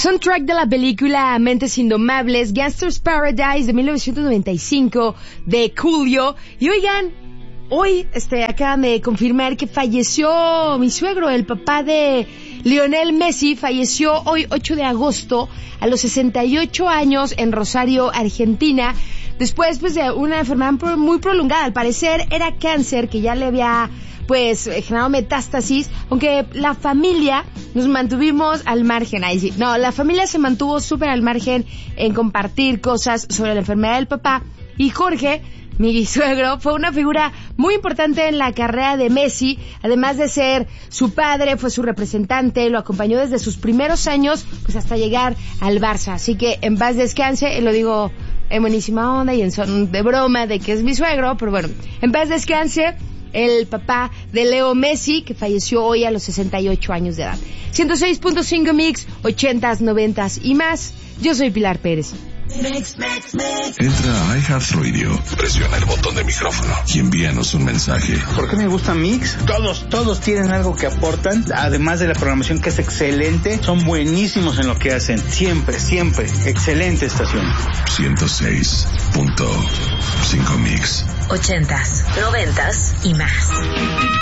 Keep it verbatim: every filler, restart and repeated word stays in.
Soundtrack de la película Mentes Indomables, Gangster's Paradise de mil novecientos noventa y cinco de Coolio. Y oigan, hoy este, acaban de confirmar que falleció mi suegro, el papá de Lionel Messi. Falleció hoy ocho de agosto a los sesenta y ocho años en Rosario, Argentina, después pues de una enfermedad muy prolongada. Al parecer era cáncer que ya le había pues generado metástasis, aunque la familia nos mantuvimos al margen. Ahí sí, no, la familia se mantuvo súper al margen en compartir cosas sobre la enfermedad del papá. Y Jorge, mi suegro, fue una figura muy importante en la carrera de Messi. Además de ser su padre, fue su representante, lo acompañó desde sus primeros años pues hasta llegar al Barça. Así que en paz descanse, lo digo en buenísima onda y en son de broma de que es mi suegro, pero bueno, en paz descanse el papá de Leo Messi, que falleció hoy a los sesenta y ocho años de edad. ciento seis punto cinco Mix, ochentas, noventas y más. Yo soy Pilar Pérez. Mix, mix, mix. Entra a iHeartRadio, presiona el botón de micrófono y envíanos un mensaje. ¿Por qué me gusta Mix? Todos, todos tienen algo que aportan, además de la programación que es excelente. Son buenísimos en lo que hacen, siempre, siempre. Excelente estación. ciento seis punto cinco Mix. Ochentas, noventas y más.